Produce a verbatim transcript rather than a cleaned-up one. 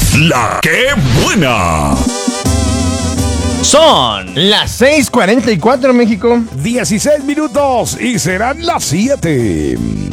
La que buena. Son las seis cuarenta y cuatro, México. dieciséis minutos y serán las siete.